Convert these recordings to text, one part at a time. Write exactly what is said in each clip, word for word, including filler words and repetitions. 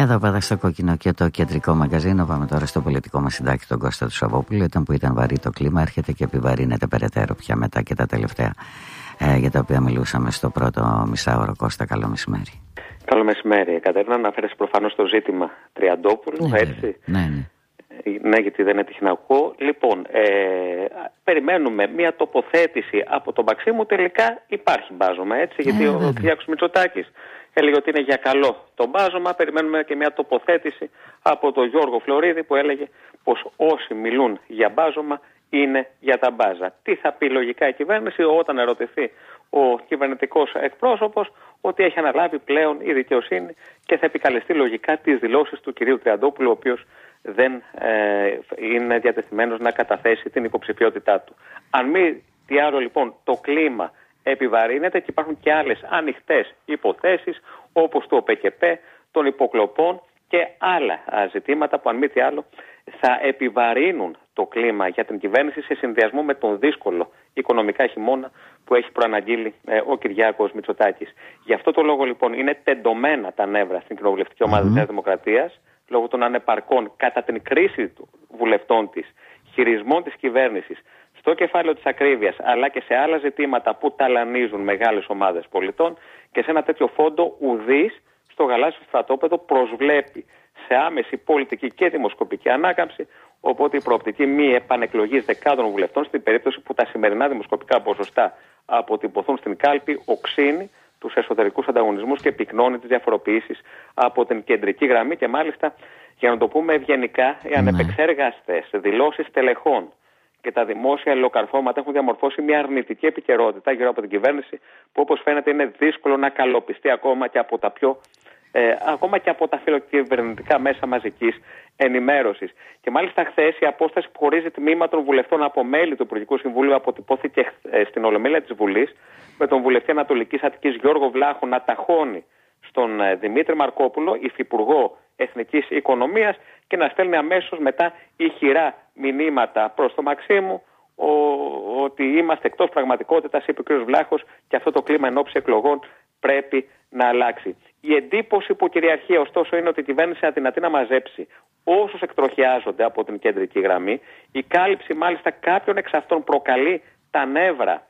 Εδώ πάντα στο κόκκινο και το κεντρικό μαγκαζίνο. Πάμε τώρα στο πολιτικό μας συντάκτη, τον Κώστα του Σαββόπουλου. Ήταν που ήταν βαρύ το κλίμα, έρχεται και επιβαρύνεται περαιτέρω πια μετά και τα τελευταία ε, για τα οποία μιλούσαμε στο πρώτο μισάωρο. Κώστα, καλό μεσημέρι. Καλό μεσημέρι. Κατερίνα, αναφέρεσαι προφανώς στο ζήτημα Τριαντόπουλου, ναι, έτσι. Ναι, ναι. Ναι, γιατί δεν έτυχε να ακούω. Λοιπόν, ε, περιμένουμε μια τοποθέτηση από τον Μαξίμου. Τελικά υπάρχει μπάζωμα, έτσι, γιατί ε, ο Κυριάκος Μητσοτάκης έλεγε ότι είναι για καλό το μπάζωμα. Περιμένουμε και μια τοποθέτηση από τον Γιώργο Φλωρίδη που έλεγε πως όσοι μιλούν για μπάζωμα είναι για τα μπάζα. Τι θα πει λογικά η κυβέρνηση όταν ερωτηθεί ο κυβερνητικός εκπρόσωπος ότι έχει αναλάβει πλέον η δικαιοσύνη και θα επικαλεστεί λογικά τις δηλώσεις του κυρίου Τριαντόπουλου, ο οποίος δεν ε, είναι διατεθειμένος να καταθέσει την υποψηφιότητά του. Αν μη τι άλλο, λοιπόν, το κλίμα επιβαρύνεται και υπάρχουν και άλλες ανοιχτές υποθέσεις όπως το ΟΠΕΚΕΠ, των υποκλοπών και άλλα ζητήματα που αν μη τι άλλο θα επιβαρύνουν το κλίμα για την κυβέρνηση σε συνδυασμό με τον δύσκολο οικονομικά χειμώνα που έχει προαναγγείλει ε, ο Κυριάκος Μητσοτάκης. Γι' αυτό το λόγο, λοιπόν, είναι τεντωμένα τα νεύρα στην κοινοβουλευτική ομάδα mm-hmm. της Νέας Δημοκρατίας λόγω των ανεπαρκών κατά την κρίση των βουλευτών της, χειρισμών της κυβέρνησης στο κεφάλαιο της ακρίβειας αλλά και σε άλλα ζητήματα που ταλανίζουν μεγάλες ομάδες πολιτών, και σε ένα τέτοιο φόντο ουδής στο γαλάζιο στρατόπεδο προσβλέπει σε άμεση πολιτική και δημοσκοπική ανάκαμψη, οπότε η προοπτική μη επανεκλογής δεκάδων βουλευτών στην περίπτωση που τα σημερινά δημοσκοπικά ποσοστά αποτυπωθούν στην κάλπη οξύνει τους εσωτερικούς ανταγωνισμούς και πυκνώνει τις διαφοροποιήσεις από την κεντρική γραμμή. Και μάλιστα, για να το πούμε ευγενικά, οι ανεπεξέργαστες δηλώσεις τελεχών και τα δημόσια αλληλοκαρφώματα έχουν διαμορφώσει μια αρνητική επικαιρότητα γύρω από την κυβέρνηση που, όπως φαίνεται, είναι δύσκολο να καλοπιστεί ακόμα και από τα πιο Ε, ακόμα και από τα φιλοκυβερνητικά μέσα μαζικής ενημέρωσης. Και μάλιστα χθες η απόσταση που χωρίζει τμήμα των βουλευτών από μέλη του Υπουργικού Συμβουλίου αποτυπώθηκε ε, στην Ολομέλεια της Βουλής, με τον βουλευτή Ανατολικής Αττικής Γιώργο Βλάχου να ταχώνει στον ε, Δημήτρη Μαρκόπουλο, υφυπουργό Εθνικής Οικονομίας, και να στέλνει αμέσως μετά ηχηρά μηνύματα προς το Μαξίμου ο, ότι είμαστε εκτός πραγματικότητας, είπε ο κ. Βλάχος, και αυτό το κλίμα εν ώψη εκλογών πρέπει να αλλάξει. Η εντύπωση που κυριαρχεί, ωστόσο, είναι ότι η κυβέρνηση αδυνατεί να μαζέψει όσους εκτροχιάζονται από την κεντρική γραμμή. Η κάλυψη μάλιστα κάποιων εξ αυτών προκαλεί τα νεύρα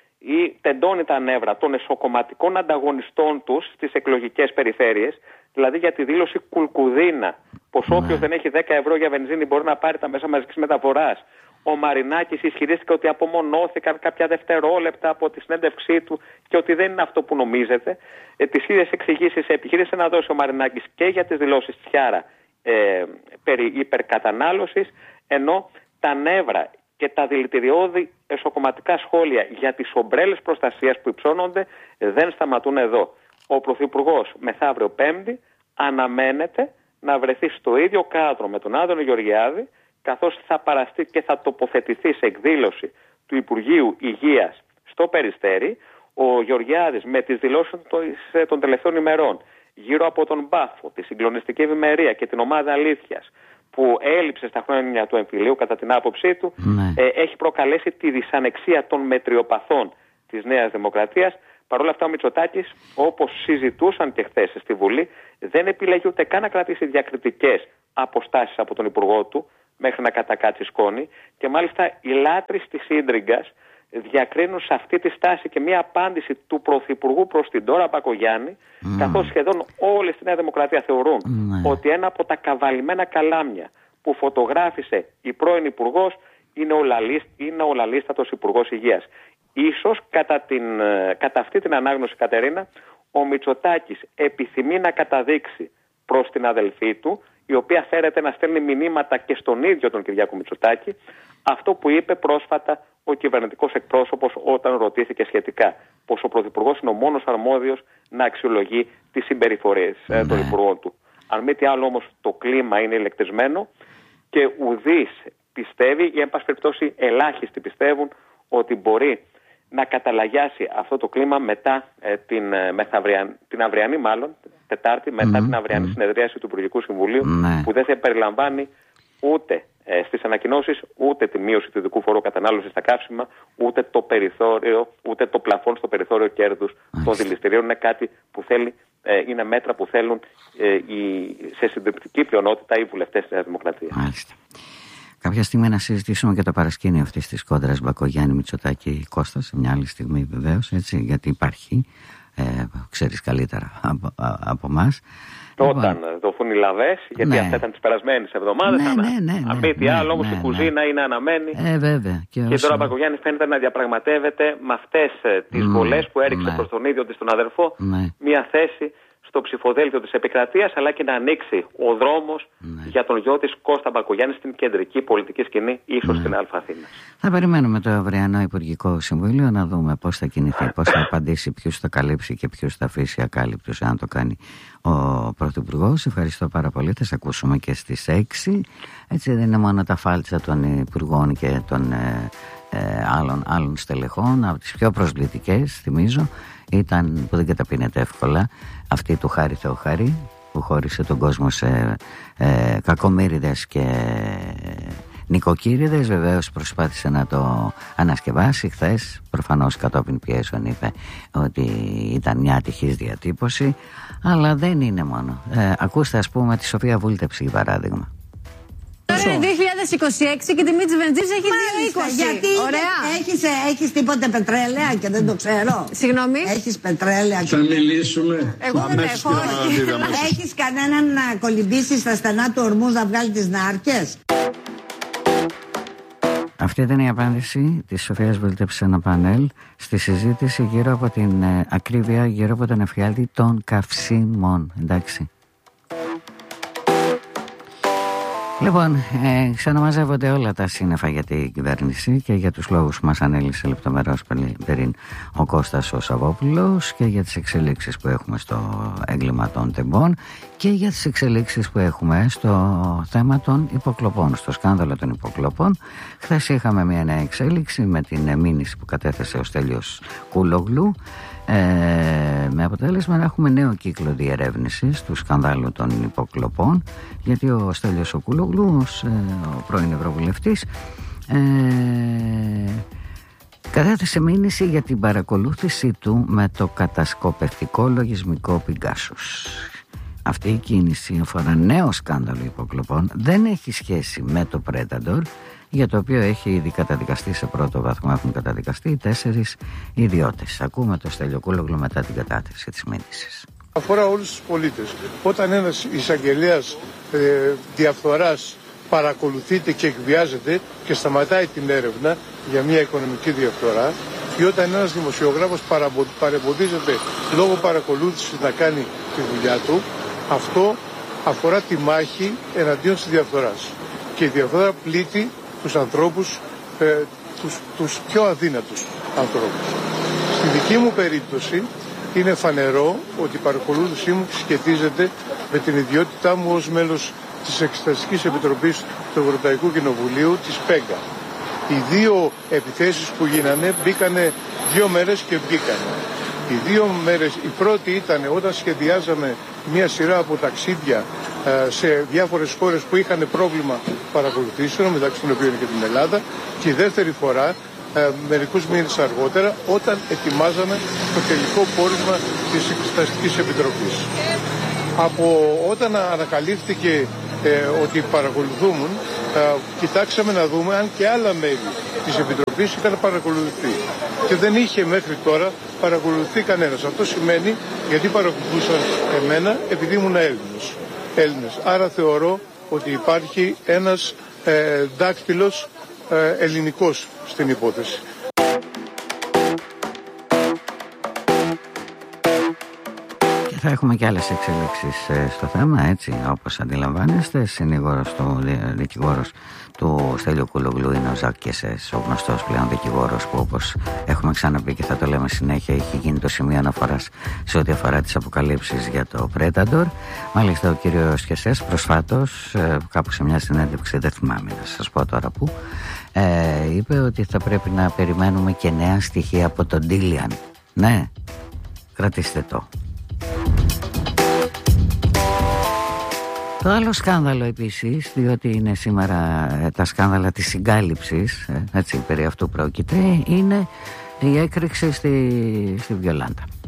ή τεντώνει τα νεύρα των εσωκομματικών ανταγωνιστών τους στις εκλογικές περιφέρειες, δηλαδή για τη δήλωση κουλκουδίνα πως ναι. όποιος δεν έχει δέκα ευρώ για βενζίνη μπορεί να πάρει τα μέσα μαζικής μεταφοράς. Ο Μαρινάκης ισχυρίστηκε ότι απομονώθηκαν κάποια δευτερόλεπτα από τη συνέντευξή του και ότι δεν είναι αυτό που νομίζετε. Ε, τις ίδιες εξηγήσεις επιχείρησε να δώσει ο Μαρινάκης και για τις δηλώσεις της Χιάρα ε, περί υπερκατανάλωσης, ενώ τα νεύρα και τα δηλητηριώδη εσωκομματικά σχόλια για τις ομπρέλες προστασίας που υψώνονται δεν σταματούν εδώ. Ο Πρωθυπουργός μεθαύριο Πέμπτη αναμένεται να βρεθεί στο ίδιο κάδρο με τον Άδωνη Γεωργιάδη, καθώς θα παραστεί και θα τοποθετηθεί σε εκδήλωση του Υπουργείου Υγείας στο Περιστέρι. Ο Γεωργιάδης με τις δηλώσεις των τελευταίων ημερών γύρω από τον Μπάφο, τη συγκλονιστική ευημερία και την ομάδα αλήθειας που έλειψε στα χρόνια του εμφυλίου κατά την άποψή του, ναι. ε, έχει προκαλέσει τη δυσανεξία των μετριοπαθών της Νέας Δημοκρατίας. Παρ' όλα αυτά ο Μητσοτάκης, όπως συζητούσαν και χθες στη Βουλή, δεν επιλέγει ούτε καν να κρατήσει διακριτικές αποστάσεις από τον Υπουργό του μέχρι να κατακάτσει σκόνη, και μάλιστα οι λάτρεις της ίντριγκας διακρίνουν σε αυτή τη στάση και μια απάντηση του Πρωθυπουργού προς την Ντόρα Μπακογιάννη, mm. καθώς σχεδόν όλοι στη Νέα Δημοκρατία θεωρούν mm. ότι ένα από τα καβαλημένα καλάμια που φωτογράφησε η πρώην Υπουργός είναι ο, λαλίστ, είναι ο λαλίστατος Υπουργός Υγείας. Ίσως κατά, την, κατά αυτή την ανάγνωση, Κατερίνα, ο Μητσοτάκης επιθυμεί να καταδείξει προς την αδελφή του, η οποία φέρεται να στέλνει μηνύματα και στον ίδιο τον Κυριάκο Μητσοτάκη, αυτό που είπε πρόσφατα ο κυβερνητικός εκπρόσωπος όταν ρωτήθηκε σχετικά, πως ο Πρωθυπουργός είναι ο μόνος αρμόδιος να αξιολογεί τις συμπεριφορές ναι. των υπουργών του. Αν μη τι άλλο όμως, το κλίμα είναι ηλεκτρισμένο και ουδής πιστεύει, ή εν πάση περιπτώσει ελάχιστοι πιστεύουν, ότι μπορεί να καταλαγιάσει αυτό το κλίμα μετά ε, την, ε, μεθαυριαν, την αυριανή μάλλον, Τετάρτη, μετά mm-hmm. την αυριανή συνεδρίαση του Υπουργικού Συμβουλίου, mm-hmm. που δεν θα περιλαμβάνει ούτε ε, στις ανακοινώσεις ούτε τη μείωση του ειδικού φόρου κατανάλωσης στα καύσιμα, ούτε το περιθώριο, ούτε το πλαφόν στο περιθώριο κέρδους mm-hmm. των δηληστηρίων. Είναι κάτι που θέλει ε, είναι μέτρα που θέλουν ε, οι, σε συντριπτική πλειονότητα οι βουλευτές της Νέας Δημοκρατίας. Μάλιστα. Κάποια στιγμή να συζητήσουμε και το παρασκήνιο αυτής της κόντρας Μπακογιάννη Μητσοτάκη Κώστα, σε μια άλλη στιγμή βεβαίως, έτσι, γιατί υπάρχει, ε, ξέρεις καλύτερα από, από εμάς. Όταν λοιπόν, δοθούν οι λαβές, γιατί ναι. αυτά ήταν τις περασμένες εβδομάδες, ναι, ναι, ναι, αν μη τι ναι, άλλο, όμως ναι, η κουζίνα ναι. είναι αναμένη. Ε, βέβαια. Και, και όσο... τώρα ο Μπακογιάννης φαίνεται να διαπραγματεύεται με αυτές τις mm, βολές που έριξε ναι. προς τον ίδιο της τον αδερφό, ναι. μια θέση στο ψηφοδέλτιο της επικρατείας, αλλά και να ανοίξει ο δρόμος ναι. για τον γιο της Κώστα Μπακογιάννη στην κεντρική πολιτική σκηνή, ίσως ναι. στην Αλφαθήνα. Θα περιμένουμε το αυριανό Υπουργικό Συμβούλιο να δούμε πώς θα κινηθεί, πώς θα απαντήσει, ποιους θα καλύψει και ποιους θα αφήσει ακάλυπτους, αν το κάνει ο Πρωθυπουργός. Ευχαριστώ πάρα πολύ. Θα σε ακούσουμε και στις έξι. Έτσι δεν είναι μόνο τα φάλτσα των υπουργών και των ε, ε, άλλων, άλλων στελεχών, από τις πιο προσβλητικές, θυμίζω, ήταν, που δεν καταπίνεται εύκολα, αυτή του Χάρη Θεοχάρη, που χώρισε τον κόσμο σε ε, κακομοίριδες και νοικοκύριδες. Βεβαίως προσπάθησε να το ανασκευάσει χθες, προφανώς κατόπιν πιέσεων είπε ότι ήταν μια ατυχής διατύπωση, αλλά δεν είναι μόνο. Ε, ακούστε ας πούμε τη Σοφία Βούλτεψη για παράδειγμα. Τώρα είναι δύο χιλιάδες είκοσι έξι και η τιμή της βενζίνης έχει δύο είκοσι. Γιατί έχεις, έχεις τίποτε πετρέλαια και δεν το ξέρω. Συγγνώμη. Έχεις πετρέλαια και... Θα μιλήσουμε. Εγώ δεν έχω. Έχεις κανέναν να κολυμπήσει στα στενά του ορμούς να βγάλει τις νάρκες. Αυτή ήταν η απάντηση της Σοφίας Βούλτεψης σε ένα πάνελ στη συζήτηση γύρω από την ε, ακρίβεια, γύρω από τον εφιάλτη των καυσίμων. Εντάξει. Λοιπόν, ε, ξαναμαζεύονται όλα τα σύννεφα για την κυβέρνηση και για τους λόγους που μας ανέλησε λεπτομερώς πριν ο Κώστας ο Σαββόπουλος και για τις εξελίξεις που έχουμε στο έγκλημα των τεμπών και για τις εξελίξεις που έχουμε στο θέμα των υποκλοπών, στο σκάνδαλο των υποκλοπών. Χθες είχαμε μια νέα εξέλιξη με την μήνυση που κατέθεσε ο Στέλιος Κούλογλου, Ε, με αποτέλεσμα να έχουμε νέο κύκλο διερεύνησης του σκανδάλου των υποκλοπών, γιατί ο Στέλιος ο Κούλογλου, ε, ο πρώην Ευρωβουλευτής, ε, κατέθεσε μήνυση για την παρακολούθησή του με το κατασκοπευτικό λογισμικό Πιγκάσους. Αυτή η κίνηση αφορά νέο σκάνδαλο υποκλοπών, δεν έχει σχέση με το Predator, για το οποίο έχει ήδη καταδικαστεί σε πρώτο βαθμό, έχουν καταδικαστεί οι τέσσερις ιδιώτες. Ακούμε το Στέλιο Κούλογλου μετά την κατάθεση της μήνυσης. Αφορά όλους τους πολίτες. Όταν ένας εισαγγελέας ε, διαφθοράς παρακολουθείται και εκβιάζεται και σταματάει την έρευνα για μια οικονομική διαφθορά, ή όταν ένας δημοσιογράφος παρεμποδίζεται λόγω παρακολούθησης να κάνει τη δουλειά του, αυτό αφορά τη μάχη εναντίον της διαφθοράς. Και η διαφθορά πλήττει τους ανθρώπους, ε, τους, τους πιο αδύνατους ανθρώπους. Στη δική μου περίπτωση είναι φανερό ότι η παρακολούθησή μου σχετίζεται με την ιδιότητά μου ως μέλος της Εξεταστικής Επιτροπής του Ευρωπαϊκού Κοινοβουλίου, της ΠΕΓΚΑ. Οι δύο επιθέσεις που γίνανε μπήκανε δύο μέρες και βγήκανε. Οι δύο μέρες, η πρώτη ήταν όταν σχεδιάζαμε μια σειρά από ταξίδια ε, σε διάφορες χώρες που είχαν πρόβλημα παρακολουθήσεων, μεταξύ των οποίων και την Ελλάδα, και η δεύτερη φορά ε, μερικούς μήνες αργότερα όταν ετοιμάζαμε το τελικό πόρισμα της Εξεταστικής Επιτροπής. Από όταν ανακαλύφθηκε ε, ότι παρακολουθούμουν, ε, κοιτάξαμε να δούμε αν και άλλα μέλη της Επιτροπής είχαν παρακολουθεί. Και δεν είχε μέχρι τώρα παρακολουθεί κανένας. Αυτό σημαίνει γιατί παρακολουθούσαν εμένα επειδή ήμουν Έλληνος. Έλληνες. Άρα θεωρώ ότι υπάρχει ένας ε, δάκτυλος ε, ελληνικός στην υπόθεση. Θα έχουμε και άλλες εξελίξεις στο θέμα, έτσι, όπως αντιλαμβάνεστε. Συνήγορος του, δικηγόρος του Στέλιου Κούλογλου είναι ο Ζακ Κεσές, ο γνωστός πλέον δικηγόρος που, όπως έχουμε ξαναπεί και θα το λέμε συνέχεια, έχει γίνει το σημείο αναφοράς σε ό,τι αφορά τις αποκαλύψεις για το Predator. Μάλιστα ο κύριος Κεσές προσφάτως, κάπου σε μια συνέντευξη, δεν θυμάμαι να σας πω τώρα που, ε, είπε ότι θα πρέπει να περιμένουμε και νέα στοιχεία από τον Ντίλιαν. Ναι, κρατήστε το. Το άλλο σκάνδαλο επίσης, διότι είναι σήμερα τα σκάνδαλα της συγκάλυψης, έτσι, περί αυτού πρόκειται, είναι η έκρηξη στη, στη Βιολάντα.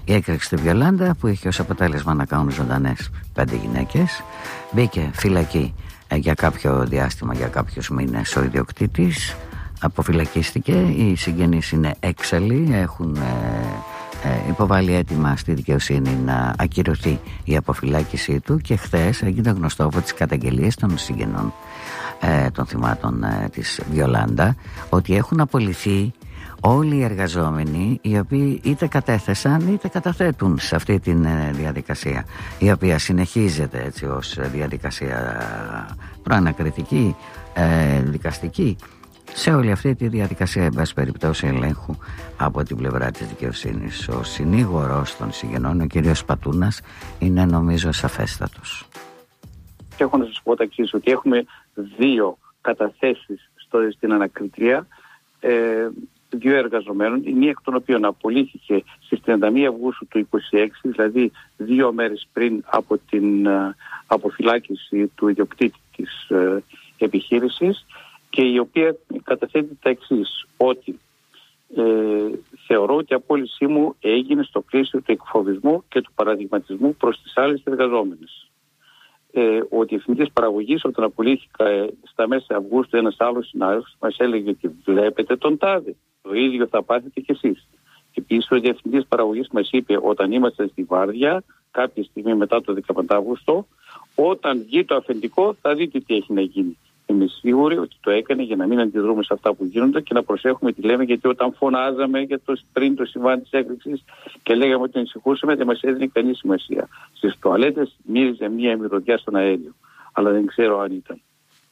Η έκρηξη στη Βιολάντα, που είχε ως αποτέλεσμα να κάνουν ζωντανές πέντε γυναίκες. Μπήκε φυλακή για κάποιο διάστημα, για κάποιους μήνες, ο ιδιοκτήτης. Αποφυλακίστηκε. Οι συγγενείς είναι έξαλλοι, έχουν ε, υποβάλει έτοιμα στη δικαιοσύνη να ακυρωθεί η αποφυλάκησή του, και χθες έγινε γνωστό από τις καταγγελίες των συγγενών ε, των θυμάτων ε, της Βιολάντα ότι έχουν απολυθεί όλοι οι εργαζόμενοι οι οποίοι είτε κατέθεσαν είτε καταθέτουν σε αυτή τη διαδικασία, η οποία συνεχίζεται έτσι ως διαδικασία προανακριτική, ε, δικαστική, σε όλη αυτή τη διαδικασία, εν πάση περιπτώσει, ελέγχου από την πλευρά της δικαιοσύνης. Ο συνήγορος των συγγενών, ο κύριος Πατούνας, είναι νομίζω σαφέστατος. Και έχω να σας πω τα εξής, ότι έχουμε δύο καταθέσεις στο, στην ανακριτρία ε, δύο εργαζομένων, η μία εκ των οποίων απολύθηκε στις τριάντα μία Αυγούστου του είκοσι έξι, δηλαδή δύο μέρες πριν από την uh, αποφυλάκηση του ιδιοκτήτη της uh, επιχείρησης, και η οποία καταθέτει τα εξής, ότι ε, θεωρώ ότι η απόλυσή μου έγινε στο πλαίσιο του εκφοβισμού και του παραδειγματισμού προς τις άλλες εργαζόμενες. Ε, ο διευθυντής παραγωγής, όταν απολύθηκα ε, στα μέσα Αυγούστου, ένας άλλος συνάδελφος μας έλεγε ότι βλέπετε τον τάδε, το ίδιο θα πάθετε κι εσείς. Και επίσης ο διευθυντής παραγωγής μας είπε, όταν είμαστε στη βάρδια, κάποια στιγμή μετά το δεκαπέντε Αυγούστου, όταν βγει το αφεντικό θα δείτε τι έχει να γίνει. Είμαι σίγουρη ότι το έκανε για να μην αντιδρούμε σε αυτά που γίνονται και να προσέχουμε τι λέμε, γιατί όταν φωνάζαμε για το, πριν το συμβάν της έκρηξης και λέγαμε ότι ανησυχούσαμε, δεν μας έδινε κανεί σημασία. Στις τουαλέτες μύριζε μία μυρωδιά στον αέριο, αλλά δεν ξέρω αν ήταν.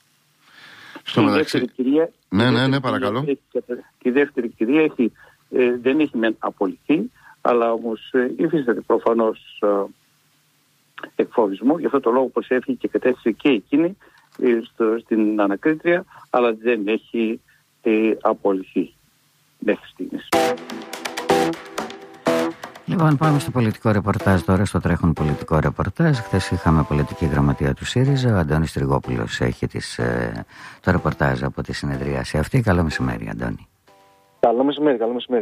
Στο μεταξύ... κυρία, ναι, ναι, ναι, παρακαλώ. Η δεύτερη κυρία έχει, ε, δεν έχει μεν απολυθεί, αλλά όμως ε, υφίσταται προφανώς ε, εκφοβισμό. Γι' αυτό το λόγο προσέφηκε και κατέθεσε και εκείνη Στο, στην ανακρίτρια, αλλά δεν έχει ε, απολυθεί μέχρι στιγμής. Λοιπόν, πάμε στο πολιτικό ρεπορτάζ τώρα, στο τρέχον πολιτικό ρεπορτάζ. Χθες είχαμε πολιτική γραμματεία του ΣΥΡΙΖΑ. Ο Αντώνης Τριγόπουλος έχει τις, ε, το ρεπορτάζ από τη συνεδρίαση αυτή. Καλό μεσημέρι, Αντώνη. Καλό μεσημέρι, καλό μεσημέρι.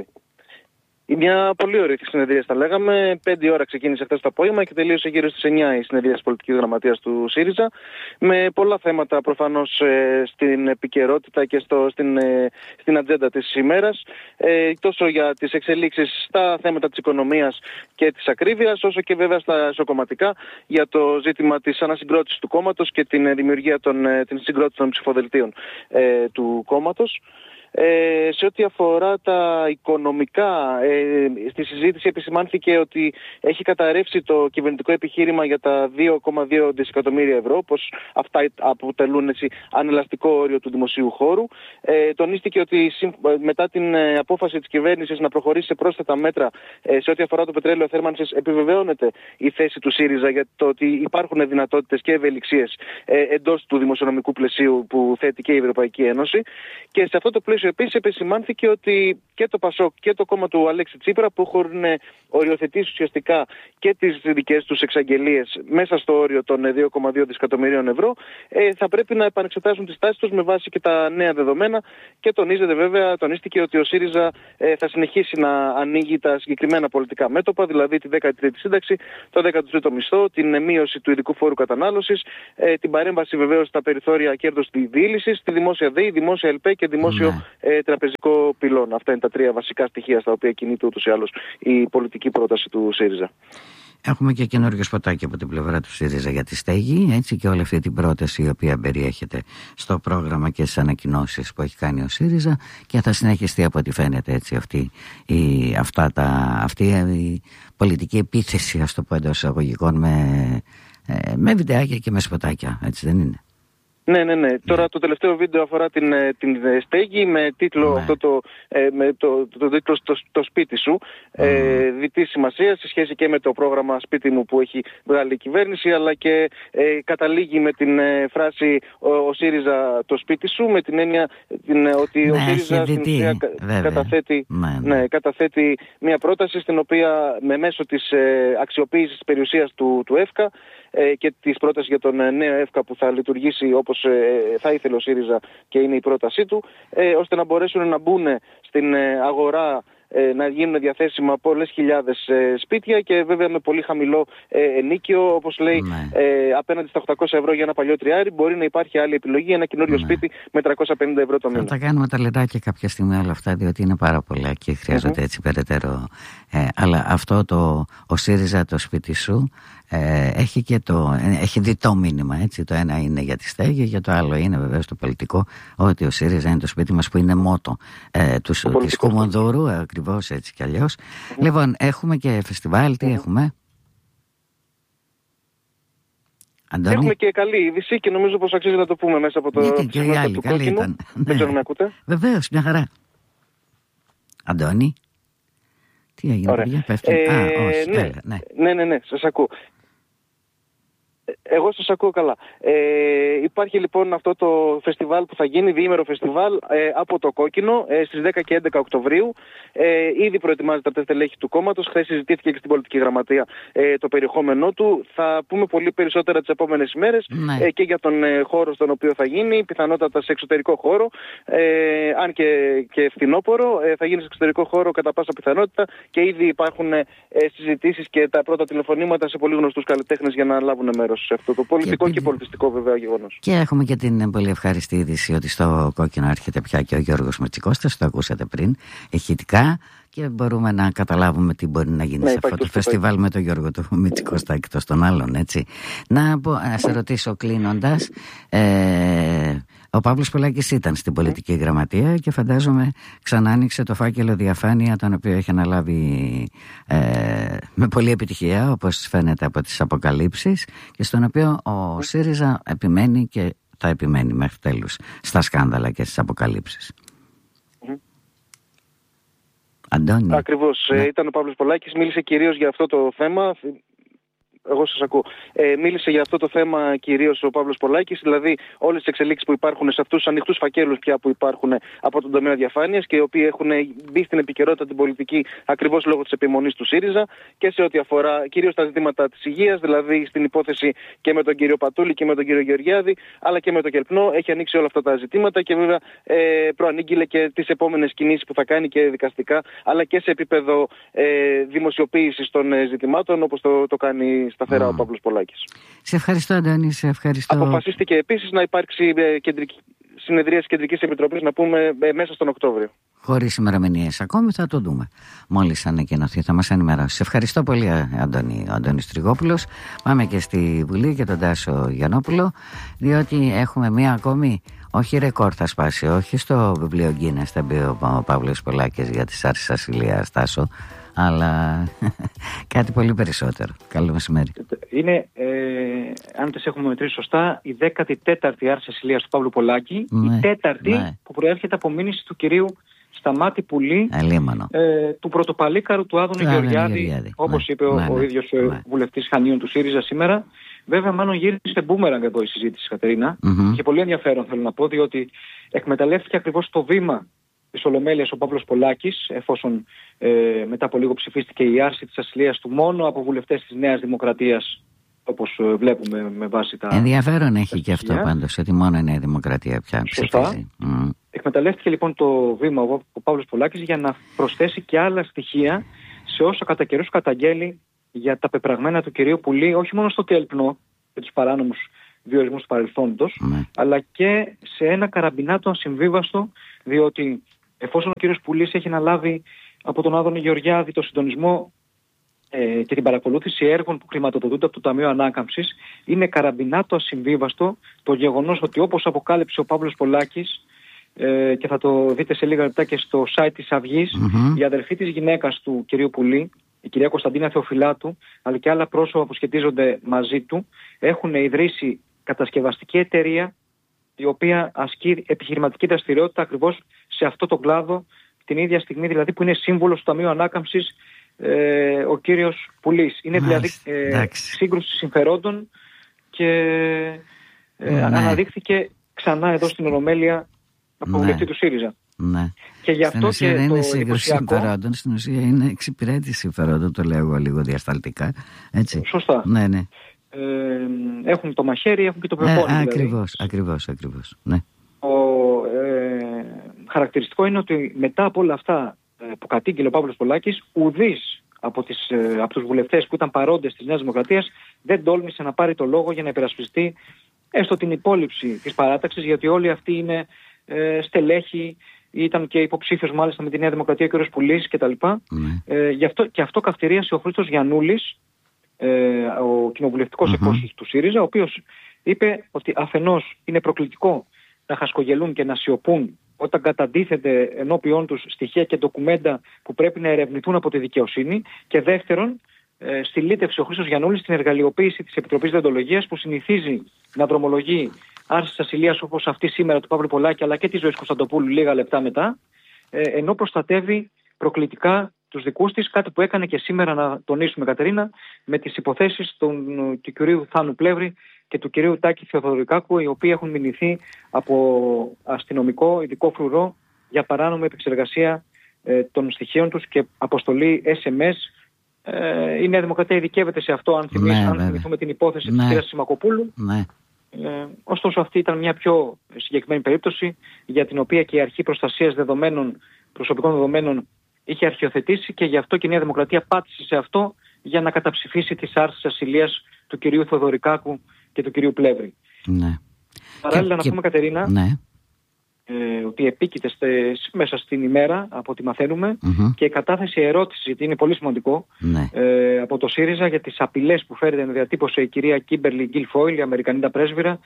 Μια πολύ ωραία συνεδρία, θα λέγαμε. Πέντε ώρα ξεκίνησε χθες το απόγευμα και τελείωσε γύρω στις εννιά η συνεδρία της πολιτικής γραμματείας του ΣΥΡΙΖΑ. Με πολλά θέματα προφανώς ε, στην επικαιρότητα και στο, στην, ε, στην ατζέντα της ημέρας. Ε, τόσο για τις εξελίξεις στα θέματα της οικονομίας και της ακρίβειας, όσο και βέβαια στα ισοκομματικά για το ζήτημα της ανασυγκρότησης του κόμματος και την δημιουργία των, την συγκρότηση των ψηφοδελτίων ε, του κόμματος. Ε, σε ό,τι αφορά τα οικονομικά, ε, στη συζήτηση επισημάνθηκε ότι έχει καταρρεύσει το κυβερνητικό επιχείρημα για τα δύο κόμμα δύο δισεκατομμύρια ευρώ, πως αυτά αποτελούν έτσι ανελαστικό όριο του δημοσίου χώρου. Ε, τονίστηκε ότι μετά την απόφαση της κυβέρνησης να προχωρήσει σε πρόσθετα μέτρα ε, σε ό,τι αφορά το πετρέλαιο θέρμανσης, επιβεβαιώνεται η θέση του ΣΥΡΙΖΑ για το ότι υπάρχουν δυνατότητες και ευελιξίες ε, εντός του δημοσιονομικού πλαισίου που θέτει και η Ευρωπαϊκή Ένωση. Και σε αυτό το πλαίσιο επίσης επισημάνθηκε ότι και το ΠΑΣΟΚ και το κόμμα του Αλέξη Τσίπρα, που έχουν οριοθετήσει ουσιαστικά και τις δικές τους εξαγγελίες μέσα στο όριο των δύο κόμμα δύο δισεκατομμυρίων ευρώ, ε, θα πρέπει να επανεξετάσουν τις τάσεις τους με βάση και τα νέα δεδομένα. Και τονίζεται βέβαια, τονίστηκε ότι ο ΣΥΡΙΖΑ ε, θα συνεχίσει να ανοίγει τα συγκεκριμένα πολιτικά μέτωπα, δηλαδή τη δέκατη τρίτη σύνταξη, το δέκατο τρίτο μισθό, την μείωση του ειδικού φόρου κατανάλωσης, ε, την παρέμβαση βεβαίως στα περιθώρια κέρδους διείλησης, τη δημόσια ΔΕΗ, δημόσια ΕΛΠΕ και δημόσιο ναι. ε, τραπεζικό πυλώνα. Αυτά είναι τα τρία βασικά στοιχεία στα οποία κινείται ούτως ή άλλως η πολιτική πρόταση του ΣΥΡΙΖΑ. Έχουμε και καινούριο σποτάκι από την πλευρά του ΣΥΡΙΖΑ για τη στέγη, έτσι, και όλη αυτή την πρόταση η οποία περιέχεται στο πρόγραμμα και στις ανακοινώσεις που έχει κάνει ο ΣΥΡΙΖΑ, και θα συνεχιστεί από ό,τι φαίνεται έτσι αυτή η, αυτά τα, αυτή η πολιτική επίθεση, ας το πω εντός εισαγωγικών, με, με βιντεάκια και με σποτάκια, έτσι δεν είναι? Ναι, ναι, ναι. Τώρα το τελευταίο βίντεο αφορά την, την στέγη με τίτλο, ναι. αυτό το, με το, το, το τίτλο στο, το σπίτι σου. Mm. Ε, διτή σημασία σε σχέση και με το πρόγραμμα σπίτι μου που έχει βγάλει η κυβέρνηση, αλλά και ε, καταλήγει με την ε, φράση ο, ο ΣΥΡΙΖΑ το σπίτι σου, με την έννοια την, ότι ναι, ο ΣΥΡΙΖΑ στην ουσία καταθέτει, ναι, ναι. Ναι, καταθέτει μια πρόταση στην οποία με μέσω της ε, αξιοποίησης της περιουσίας του, του ΕΦΚΑ ε, και της πρότασης για τον ε, νέο ΕΦΚΑ που θα λειτουργήσει όπως θα ήθελε ο ΣΥΡΙΖΑ και είναι η πρότασή του, ε, ώστε να μπορέσουν να μπουν στην αγορά ε, να γίνουν διαθέσιμα πολλές χιλιάδες ε, σπίτια και βέβαια με πολύ χαμηλό ε, ενίκιο, όπως λέει, ναι. ε, απέναντι στα οκτακόσια ευρώ για ένα παλιό τριάρι μπορεί να υπάρχει άλλη επιλογή, ένα καινούριο ναι. σπίτι με τριακόσια πενήντα ευρώ το μήνα. Θα τα κάνουμε τα λεπτάκια κάποια στιγμή όλα αυτά, διότι είναι πάρα πολλά και χρειάζονται mm-hmm. έτσι περαιτέρω. Ε, αλλά αυτό το ο ΣΥΡΙΖΑ το σπίτι σου ε, έχει και το, ε, έχει διτό μήνυμα, έτσι. Το ένα είναι για τη στέγη, για το άλλο είναι βεβαίως το πολιτικό, ότι ο ΣΥΡΙΖΑ είναι το σπίτι μας που είναι μότο ε, του, της Κουμουνδούρου, ακριβώς έτσι κι αλλιώς. Mm-hmm. Λοιπόν, έχουμε και φεστιβάλ, τι mm-hmm. έχουμε? Αντώνη. Έχουμε και καλή είδηση και νομίζω πως αξίζει να το πούμε μέσα από το Γιατί και οι άλλοι, καλή κόκκινο. Ήταν. Δεν ξέρω να ακούτε. Βεβαίως, μια χαρά. Αντώνη. Τι έγινε, παιδιά, πέφτει. Ε, Α, όχι, ναι, τέλεια, ναι. ναι, ναι, ναι, σας ακούω. Εγώ σας ακούω καλά. Ε, υπάρχει λοιπόν αυτό το φεστιβάλ που θα γίνει, διήμερο φεστιβάλ ε, από το Κόκκινο ε, στις δέκα και έντεκα Οκτωβρίου. Ε, ήδη προετοιμάζεται από τα στελέχη του κόμματος. Χθες συζητήθηκε και στην πολιτική γραμματεία ε, το περιεχόμενό του. Θα πούμε πολύ περισσότερα τις επόμενες ημέρες ναι. ε, και για τον ε, χώρο στον οποίο θα γίνει. Πιθανότατα σε εξωτερικό χώρο, ε, αν και, και φθινόπωρο. Ε, θα γίνει σε εξωτερικό χώρο κατά πάσα πιθανότητα και ήδη υπάρχουν ε, συζητήσεις και τα πρώτα τηλεφωνήματα σε πολύ γνωστούς καλλιτέχνες για να λάβουν μέρος σε αυτό το πολιτικό και, και πολιτιστικό βέβαια γεγονός. Και έχουμε και την πολύ ευχαριστή είδηση ότι στο Κόκκινο έρχεται πια και ο Γιώργος Μητσικώστας, το ακούσατε πριν, ηχητικά, και μπορούμε να καταλάβουμε τι μπορεί να γίνει ναι, σε αυτό το φεστιβάλ με τον Γιώργο του Μητσικώστα εκτός των άλλων, έτσι. Να, να σε ρωτήσω κλείνοντας, ε, ο Παύλος Πολάκης ήταν στην πολιτική mm. γραμματεία και φαντάζομαι ξανά άνοιξε το φάκελο διαφάνεια, τον οποίο έχει αναλάβει ε, με πολλή επιτυχία, όπως φαίνεται από τις αποκαλύψεις, και στον οποίο ο ΣΥΡΙΖΑ επιμένει και θα επιμένει μέχρι τέλους στα σκάνδαλα και στις αποκαλύψεις. Mm. Αντώνη. Ακριβώς. Ναι. Ε, ήταν ο Παύλος Πολάκης, μίλησε κυρίως για αυτό το θέμα. Εγώ σας ακούω. Ε, μίλησε για αυτό το θέμα κυρίως ο Παύλος Πολάκης, δηλαδή όλες τις εξελίξεις που υπάρχουν σε αυτούς τους ανοιχτούς φακέλους πια που υπάρχουν από τον τομέα διαφάνειας και οι οποίοι έχουν μπει στην επικαιρότητα την πολιτική ακριβώς λόγω της επιμονής του ΣΥΡΙΖΑ και σε ό,τι αφορά κυρίως τα ζητήματα της υγείας, δηλαδή στην υπόθεση και με τον κύριο Πατούλη και με τον κύριο Γεωργιάδη, αλλά και με το Κελπνό. Έχει ανοίξει όλα αυτά τα ζητήματα και βέβαια ε, προανήγγειλε και τις επόμενες κινήσεις που θα κάνει και δικαστικά, αλλά και σε επίπεδο ε, δημοσιοποίησης των ε, ζητημάτων, όπως το, το κάνει σταθερά mm. ο Παύλος Πολάκης. Σε ευχαριστώ, Αντώνη, σε ευχαριστώ. Αποφασίστηκε επίσης να υπάρξει ε, κεντρική, συνεδρία της Κεντρικής Επιτροπής, να πούμε, ε, μέσα στον Οκτώβριο. Χωρίς ημερομηνίες ακόμη, θα το δούμε. Μόλις ανακοινωθεί, θα μας ενημερώσει. Σε ευχαριστώ πολύ, Αντώνη, ο Αντώνης Τριγόπουλος. Πάμε και στη Βουλή και τον Τάσο Γιαννόπουλο, διότι έχουμε μία ακόμη. Όχι ρεκόρ θα σπάσει, όχι στο βιβλίο Γκίνες θα μπει ο Παύλος Πολάκης για τις άρσεις ασυλίας, Τάσο, αλλά κάτι πολύ περισσότερο. Καλό μεσημέρι. Είναι, ε, αν τις έχουμε μετρήσει σωστά, η δέκατη τέταρτη άρση ασυλίας του Παύλου Πολάκη, ναι, η τέταρτη ναι. που προέρχεται από μήνυση του κυρίου Σταμάτη Πουλή, ε, του πρωτοπαλίκαρου του Άδωνη Γεωργιάδη, όπως ναι, είπε ναι, ο, ο ίδιος ναι. βουλευτής Χανίων του ΣΥΡΙΖΑ σήμερα. Βέβαια, μάλλον γύρισε μπούμεραγκ εδώ η συζήτηση, Κατερίνα. Mm-hmm. Και πολύ ενδιαφέρον θέλω να πω, διότι εκμεταλλεύτηκε ακριβώς το βήμα της Ολομέλειας ο Παύλος Πολάκης, εφόσον ε, μετά από λίγο ψηφίστηκε η άρση της ασυλίας του μόνο από βουλευτές της Νέας Δημοκρατίας, όπως ε, βλέπουμε με βάση τα. Ενδιαφέρον έχει τα και αυτό πάντως, ότι μόνο η Νέα Δημοκρατία πια ψηφίζει. Mm. Εκμεταλλεύτηκε λοιπόν το βήμα ο, ο Παύλος Πολάκης για να προσθέσει και άλλα στοιχεία σε όσα κατά καιρούς καταγγέλει για τα πεπραγμένα του κυρίου Πουλή, όχι μόνο στο Κελπνό και τους παράνομους διορισμούς του παρελθόντος, mm. αλλά και σε ένα καραμπινάτο ασυμβίβαστο, διότι εφόσον ο κύριος Πουλής έχει αναλάβει από τον Άδωνη Γεωργιάδη το συντονισμό ε, και την παρακολούθηση έργων που χρηματοδοτούνται από το Ταμείο Ανάκαμψης, είναι καραμπινάτο ασυμβίβαστο το γεγονός ότι, όπως αποκάλυψε ο Παύλος Πολάκης, ε, και θα το δείτε σε λίγα λεπτά και στο site της Αυγής, mm-hmm. η αδερφή της γυναίκας του κυρίου Πουλή, η κυρία Κωνσταντίνα Θεοφυλάτου, αλλά και άλλα πρόσωπα που σχετίζονται μαζί του, έχουν ιδρύσει κατασκευαστική εταιρεία η οποία ασκεί επιχειρηματική δραστηριότητα ακριβώς σε αυτό το κλάδο, την ίδια στιγμή δηλαδή που είναι σύμβολος του Ταμείου Ανάκαμψης ε, ο κύριος Πουλής. Είναι δηλαδή ε, σύγκρουση συμφερόντων και ε, ναι. αναδείχθηκε ξανά εδώ στην Ολομέλεια από βουλευτή του ΣΥΡΙΖΑ. Ναι. Και γι' αυτό στην ουσία και δεν το είναι σύγκρουση συμφερόντων, στην ουσία είναι εξυπηρέτηση συμφερόντων, το λέω εγώ λίγο διασταλτικά. Έτσι. Σωστά. Ναι, ναι. Ε, έχουν το μαχαίρι, έχουν και το πεπόνι. Ε, δηλαδή. Ακριβώς, ακριβώς, ακριβώς. Ναι. Το ε, χαρακτηριστικό είναι ότι μετά από όλα αυτά που κατήγγειλε ο Παύλος Πολάκης, ουδής από, τις, από τους βουλευτές που ήταν παρόντες της Νέας Δημοκρατίας δεν τόλμησε να πάρει το λόγο για να υπερασπιστεί έστω την υπόλοιψη της παράταξης, γιατί όλοι αυτοί είναι ε, στελέχοι, ήταν και υποψήφιος μάλιστα με τη Νέα Δημοκρατία ο κ. Πουλής κτλ. Mm. Ε, γι' αυτό, και αυτό καυτηρίασε ο Χρήστος Γιαννούλης, ε, ο κοινοβουλευτικός mm-hmm. εκπρόσωπος του ΣΥΡΙΖΑ, ο οποίος είπε ότι αφενός είναι προκλητικό να χασκογελούν και να σιωπούν όταν καταντίθεται ενώπιον τους στοιχεία και ντοκουμέντα που πρέπει να ερευνηθούν από τη δικαιοσύνη, και δεύτερον, ε, στυλίτευσε ο Χρήστος Γιαννούλης την εργαλειοποίηση της Επιτροπής Δεοντολογίας, που συνηθίζει να δρομολογεί άρσεις ασυλίας όπως αυτή σήμερα του Παύλου Πολάκη, αλλά και της Ζωής Κωνσταντοπούλου λίγα λεπτά μετά, ε, ενώ προστατεύει προκλητικά τους δικούς της, κάτι που έκανε και σήμερα, να τονίσουμε, Κατερίνα, με τις υποθέσεις των, του κυρίου Θάνου Πλεύρη και του κυρίου Τάκη Θεοδωρικάκου, οι οποίοι έχουν μηνυθεί από αστυνομικό ειδικό φρουρό για παράνομη επεξεργασία ε, των στοιχείων τους και αποστολή ες εμ ες. Ε, η Νέα Δημοκρατία ειδικεύεται σε αυτό, αν, θυμίσ, ναι, αν θυμηθούμε την υπόθεση ναι. της κυρίας Σιμακοπούλου. Ναι. Ε, ωστόσο αυτή ήταν μια πιο συγκεκριμένη περίπτωση, για την οποία και η Αρχή Προστασίας Δεδομένων, Προσωπικών Δεδομένων είχε αρχιοθετήσει, και γι' αυτό και η Νέα Δημοκρατία πάτησε σε αυτό για να καταψηφίσει τις άρσεις ασυλίας του κυρίου Θεοδωρικάκου και του κυρίου Πλεύρη. Ναι. Παράλληλα, και, να και... πούμε, Κατερίνα, ναι. ε, ότι επίκειται στε, μέσα στην ημέρα, από ό,τι μαθαίνουμε, mm-hmm. και κατάθεση ερώτηση, γιατί είναι πολύ σημαντικό, ναι. ε, από το ΣΥΡΙΖΑ για τις απειλές που φέρεται να διατύπωσε η κυρία Κίμπερλι Γκίλφοιλ, η Αμερικανίδα πρέσβυρα,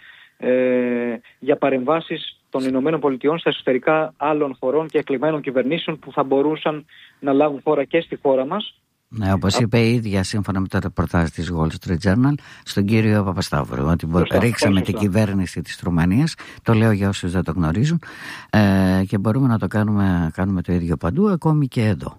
ε, για παρεμβάσεις των Ηνωμένων Πολιτειών στα εσωτερικά άλλων χωρών και εκλεγμένων κυβερνήσεων που θα μπορούσαν να λάβουν χώρα και στη χώρα μας. Ναι, όπως είπε η ίδια, σύμφωνα με το ρεπορτάζ της Wall Street Journal, στον κύριο Παπασταύρου, ότι σωστά, ρίξαμε σωστά. την κυβέρνηση της Ρουμανίας, το λέω για όσους δεν το γνωρίζουν, ε, και μπορούμε να το κάνουμε, κάνουμε το ίδιο παντού, ακόμη και εδώ.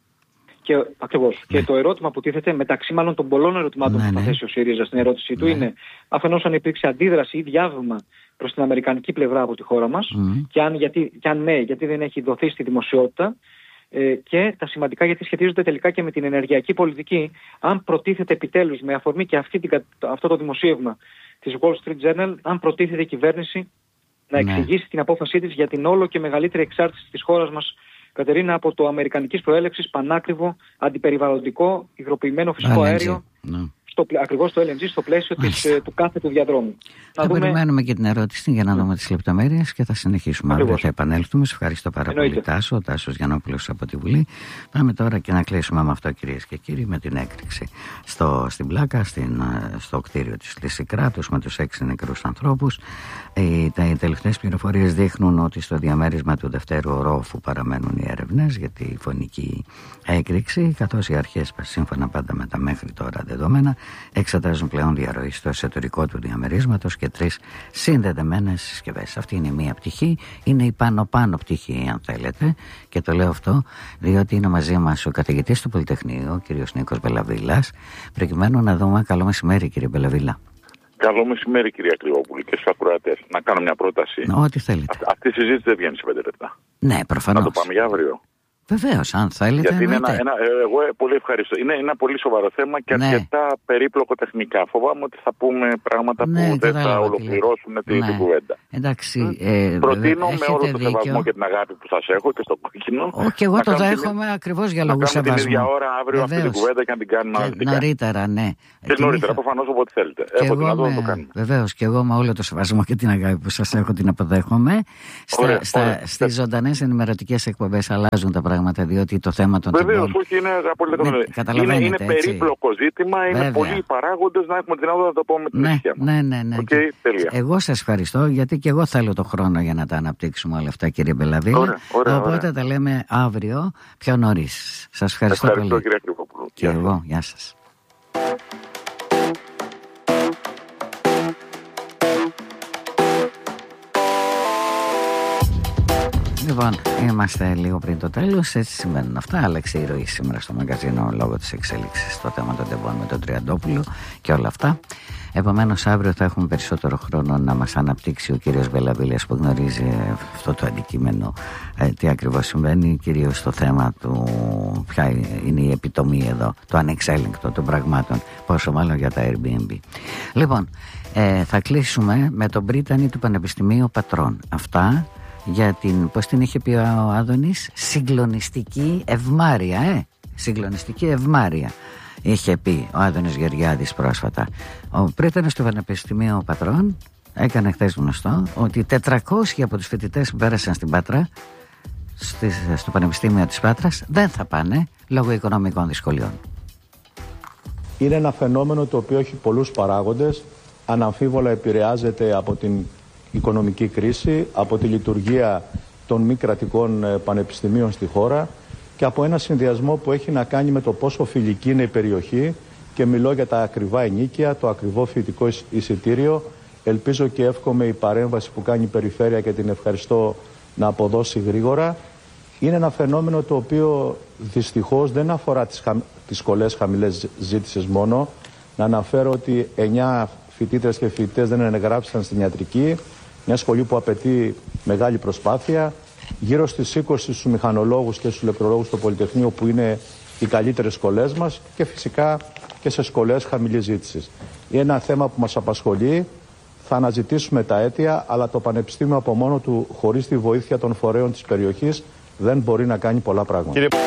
Και, ακριβώς. Ναι. Και το ερώτημα που τίθεται, μεταξύ μάλλον των πολλών ερωτημάτων ναι, που θα θέσει ο ΣΥΡΙΖΑ στην ερώτησή ναι. του, είναι αφενός αν υπήρξε αντίδραση ή διάβημα προς την αμερικανική πλευρά από τη χώρα μας, mm. και, αν, γιατί, και αν ναι, γιατί δεν έχει δοθεί στη δημοσιότητα, ε, και τα σημαντικά γιατί σχετίζονται τελικά και με την ενεργειακή πολιτική, αν προτίθεται επιτέλους, με αφορμή και αυτή την, αυτό το δημοσίευμα της Wall Street Journal, αν προτίθεται η κυβέρνηση να ναι. εξηγήσει την απόφασή της για την όλο και μεγαλύτερη εξάρτηση της χώρας μας, Κατερίνα, από το αμερικανικής προέλευσης πανάκριβο αντιπεριβαλλοντικό υγροποιημένο φυσικό αέριο, ναι. στο, ακριβώς το ελ εν τζι, στο πλαίσιο της, του κάθε του διαδρόμου. Θα να δούμε... περιμένουμε και την ερώτηση για να δούμε τις λεπτομέρειες και θα συνεχίσουμε. Αύριο θα επανέλθουμε. Σε ευχαριστώ πάρα Εννοείται. πολύ, Τάσο. Ο Τάσος Γιαννόπουλος από τη Βουλή. Πάμε τώρα και να κλείσουμε με αυτό, κυρίες και κύριοι, με την έκρηξη στο, στην Πλάκα, στην, στο κτίριο της Λυσικράτους, με τους έξι νεκρούς ανθρώπους. Οι, τα, οι τελευταίες πληροφορίες δείχνουν ότι στο διαμέρισμα του δευτέρου ορόφου παραμένουν οι έρευνες για τη φωνική έκρηξη, καθώς οι αρχές, σύμφωνα πάντα με τα μέχρι τώρα δεδομένα, εξετάζουν πλέον διαρροή στο εσωτερικό του διαμερίσματος και τρεις συνδεδεμένες συσκευές. Αυτή είναι η μία πτυχή, είναι η πάνω-πάνω πτυχή, αν θέλετε, και το λέω αυτό διότι είναι μαζί μας ο καθηγητής του Πολυτεχνείου, ο κ. Νίκος Μπελαβίλας, προκειμένου να δούμε. Καλό μεσημέρι, κύριε Μπελαβίλα. Καλό μεσημέρι, κυρία Κρυβόπουλη, και στους ακροατές. Να κάνω μια πρόταση. Ό,τι θέλετε. Α, αυτή η συζήτηση δεν βγαίνει σε πέντε λεπτά. Ναι, προφανώς. Να το πάμε για αύριο. Βεβαίως, αν θέλετε. Γιατί είναι ένα, ένα, εγώ πολύ ευχαριστώ. Είναι ένα πολύ σοβαρό θέμα και ναι. αρκετά περίπλοκο τεχνικά. Φοβάμαι ότι θα πούμε πράγματα ναι, που δεν θα ολοκληρώσουν ναι. την κουβέντα. Εντάξει. Ε, Προτείνω με όλο το σεβασμό και την αγάπη που σας έχω και στο κόκκινο. Όχι, και εγώ το δέχομαι ακριβώς για λόγους σεβασμού. Να κάνουμε την ίδια ώρα αύριο αυτή την κουβέντα και να την κάνουμε αναλυτικά. Νωρίτερα, ναι. Και νωρίτερα, προφανώς όποτε θέλετε. Έχω την αδό να το κάνουμε. Βεβαίως, και εγώ με όλο το σεβασμό και την αγάπη που σας έχω την αποδέχομαι. Στις ζωντανές ενημερωτικές εκπομπές αλλάζουν τα πράγματα, διότι το θέμα των Βεβαίως, όχι, είναι απολύτως. Ναι, είναι, είναι περίπλοκο ζήτημα, βέβαια. Είναι πολλοί παράγοντες, να έχουμε την άδεια να το πούμε με την ησυχία μας. Ναι, ναι, ναι. Okay, εγώ σας ευχαριστώ, γιατί και εγώ θέλω το χρόνο για να τα αναπτύξουμε όλα αυτά, κύριε Μπελαβίλα. Ωραία, ωραία, Οπότε ωραία. τα λέμε αύριο πιο νωρίς. Σας ευχαριστώ, ευχαριστώ πολύ. Κύριε Κρυβόπουλο. Και εγώ, γεια σας. Λοιπόν, είμαστε λίγο πριν το τέλος, έτσι σημαίνουν αυτά. Άλλαξε η ροή σήμερα στο μαγκαζίνο λόγω της εξέλιξης στο θέμα των τεμπών με τον Τριαντόπουλο και όλα αυτά. Επομένως, αύριο θα έχουμε περισσότερο χρόνο να μας αναπτύξει ο κύριος Μπελαβίλας, που γνωρίζει αυτό το αντικείμενο, ε, τι ακριβώς συμβαίνει, κυρίως στο θέμα του ποια είναι η επιτομή εδώ, το ανεξέλεγκτο των πραγμάτων, πόσο μάλλον για τα Airbnb. Λοιπόν, ε, θα κλείσουμε με τον πρίτανη του Πανεπιστημίου Πατρών. Αυτά για την, πώς την είχε πει ο Άδωνης, συγκλονιστική ευμάρεια, ε, συγκλονιστική ευμάρεια. Είχε πει ο Άδωνης Γεωργιάδης πρόσφατα. Ο πρίτανος του Πανεπιστημίου Πατρών έκανε χθες γνωστό ότι τετρακόσιοι από τους φοιτητές που πέρασαν στην Πάτρα, στο Πανεπιστήμιο της Πάτρας, δεν θα πάνε λόγω οικονομικών δυσκολιών. Είναι ένα φαινόμενο το οποίο έχει πολλούς παράγοντες. Αναμφίβολα επηρεάζεται από την οικονομική κρίση, από τη λειτουργία των μη κρατικών πανεπιστημίων στη χώρα και από ένα συνδυασμό που έχει να κάνει με το πόσο φιλική είναι η περιοχή, και μιλώ για τα ακριβά ενοίκια, το ακριβό φοιτητικό εισιτήριο. Ελπίζω και εύχομαι η παρέμβαση που κάνει η Περιφέρεια, και την ευχαριστώ, να αποδώσει γρήγορα. Είναι ένα φαινόμενο το οποίο δυστυχώς δεν αφορά τις, χα... τις σχολές χαμηλές ζήτησης μόνο. Να αναφέρω ότι εννιά φοιτήτρες και φοιτητές δεν εγγράφησαν στην ιατρική, μια σχολή που απαιτεί μεγάλη προσπάθεια. Γύρω στις είκοσι στους μηχανολόγους και στους ηλεκτρολόγους στο Πολυτεχνείο, που είναι οι καλύτερες σχολές μας, και φυσικά και σε σχολές χαμηλής ζήτησης. Είναι ένα θέμα που μας απασχολεί. Θα αναζητήσουμε τα αίτια, αλλά το Πανεπιστήμιο από μόνο του, χωρίς τη βοήθεια των φορέων της περιοχής, δεν μπορεί να κάνει πολλά πράγματα. Κύριε...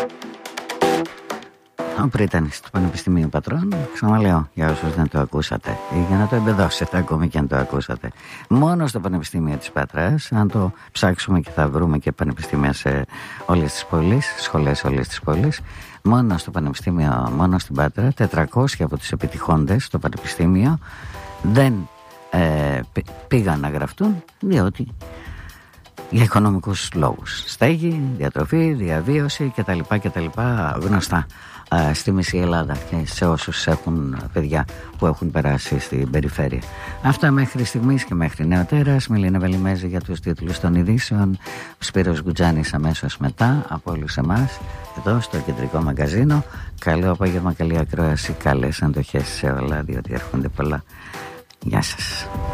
Ο πρίτανης του Πανεπιστημίου Πατρών, ξαναλέω για όσους δεν το ακούσατε ή για να το εμπεδώσετε ακόμη και αν το ακούσατε, μόνο στο Πανεπιστήμιο της Πάτρας, αν το ψάξουμε και θα βρούμε και πανεπιστήμια σε όλες τις πόλεις, σχολές όλες τις πόλεις, μόνο στο Πανεπιστήμιο, μόνο στην Πάτρα, τετρακόσιοι από τους επιτυχώντες στο Πανεπιστήμιο δεν ε, πήγαν να γραφτούν, διότι για οικονομικούς λόγους. Στέγη, διατροφή, διαβίωση κτλ. κτλ. Γνωστά α, στη μισή Ελλάδα και σε όσους έχουν παιδιά που έχουν περάσει στην περιφέρεια. Αυτά μέχρι στιγμής και μέχρι νεοτέρας. Μιλίνα Βελιμέζη για τους τίτλους των ειδήσεων. Σπύρος Γκουτζάνης αμέσως μετά από όλους εμάς εδώ στο Κεντρικό Μαγκαζίνο. Καλό απόγευμα, καλή ακρόαση, καλές αντοχές σε όλα, διότι έρχονται πολλά. Γεια σας.